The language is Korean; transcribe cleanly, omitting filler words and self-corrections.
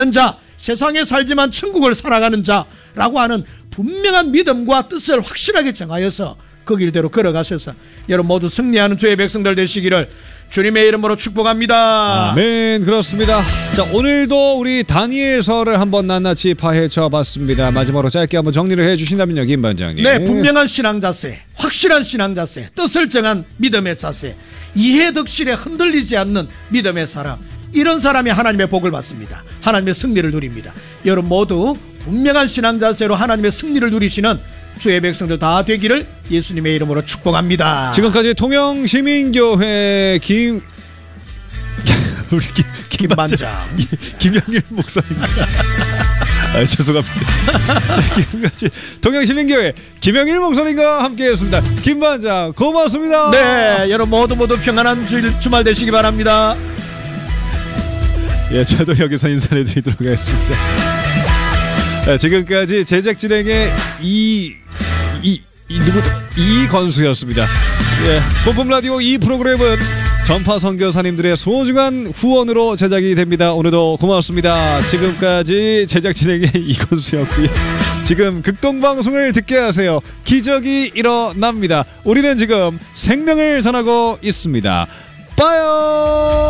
자, 세상에 살지만 천국을 살아가는 자라고 하는 분명한 믿음과 뜻을 확실하게 정하여서 그 길대로 걸어가셔서 여러분 모두 승리하는 주의 백성들 되시기를 주님의 이름으로 축복합니다. 아멘. 그렇습니다. 자, 오늘도 우리 다니엘서를 한번 낱낱이 파헤쳐 봤습니다. 마지막으로 짧게 한번 정리를 해주신다면요, 김 반장님. 네, 분명한 신앙 자세, 확실한 신앙 자세, 뜻을 정한 믿음의 자세, 이해득실에 흔들리지 않는 믿음의 사람, 이런 사람이 하나님의 복을 받습니다. 하나님의 승리를 누립니다. 여러분 모두 분명한 신앙 자세로 하나님의 승리를 누리시는 주의 백성들 다 되기를 예수님의 이름으로 축복합니다. 지금까지 통영시민교회 우리 김반장 김영일 목사입니다. 죄송합니다. 지금까지 통영시민교회 김영일 목사님과 함께했습니다. 김반장 고맙습니다. 네, 여러분 모두 평안한 주말 되시기 바랍니다. 예, 저도 여기서 인사해드리도록 하겠습니다. 지금까지 제작진에게 이건수였습니다. 예, 본품 라디오 이 프로그램은 전파 선교사님들의 소중한 후원으로 제작이 됩니다. 오늘도 고맙습니다. 지금까지 제작진에게 이건수였고요. 지금 극동방송을 듣게 하세요. 기적이 일어납니다. 우리는 지금 생명을 전하고 있습니다. 빠요.